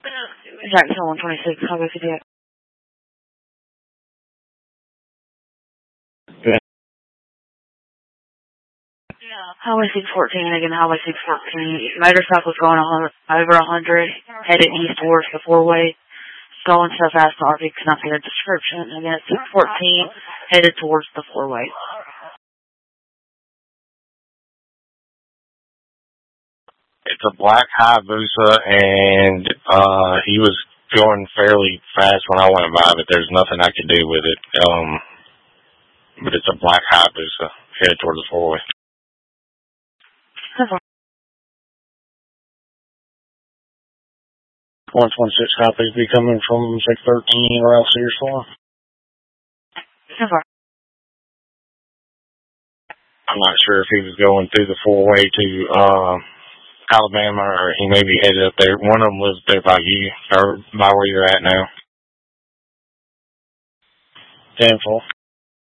Jackson 126, how about you? Highway 614, again, Highway 614. Motorcycle's going over 100, headed east towards the four-way. Going so fast, the RV could not get a description. Again, it's 614, headed towards the four-way. It's a black Hayabusa, and he was going fairly fast when I went by, but there's nothing I could do with it. But it's a black Hayabusa, headed towards the four-way. 126 copies be coming from 613 Route Sears Farm. I'm not sure if he was going through the four-way to Alabama, or he may be headed up there. One of them lives there by you, or by where you're at now. 10-4.